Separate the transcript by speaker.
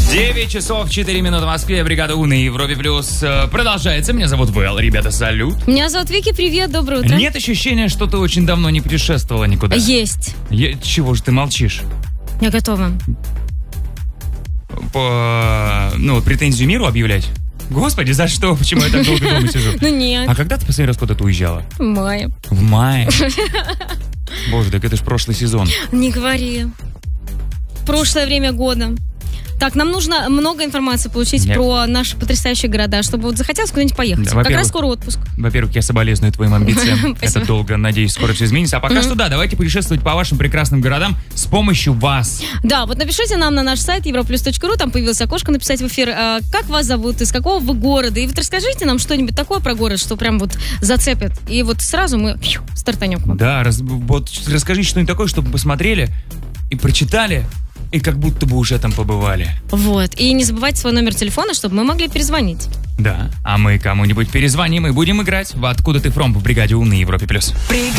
Speaker 1: 9 часов 4 минуты в Москве. Бригада У на Европе Плюс продолжается. Меня зовут Вэл. Ребята, салют.
Speaker 2: Меня зовут Вики. Привет, доброе утро.
Speaker 1: Нет ощущения, что ты очень давно не путешествовала никуда?
Speaker 2: Есть.
Speaker 1: Чего же ты молчишь?
Speaker 2: Я готова.
Speaker 1: Претензию миру объявлять? Господи, за что? Почему я так долго дома сижу?
Speaker 2: Ну нет.
Speaker 1: А когда ты последний раз куда-то уезжала?
Speaker 2: В мае.
Speaker 1: В мае? Боже, так это ж прошлый сезон.
Speaker 2: Не говори. Прошлое время года. Так, нам нужно много информации получить про наши потрясающие города, чтобы вот захотелось куда-нибудь поехать.
Speaker 1: Да,
Speaker 2: как раз скоро отпуск.
Speaker 1: Во-первых, я соболезную твоим амбициям. Это долго, надеюсь, скоро все изменится. А пока что, да, давайте путешествовать по вашим прекрасным городам с помощью вас.
Speaker 2: Да, вот напишите нам на наш сайт europlus.ru, там появилось окошко написать в эфир, как вас зовут, из какого вы города. И вот расскажите нам что-нибудь такое про город, что прям вот зацепит. И вот сразу мы стартанем.
Speaker 1: Да, вот расскажите что-нибудь такое, чтобы посмотрели и прочитали. И как будто бы уже там побывали.
Speaker 2: Вот. И не забывайте свой номер телефона, чтобы мы могли перезвонить.
Speaker 1: Да. А мы кому-нибудь перезвоним и будем играть в «Откуда ты фром» в бригаде У на Европе+.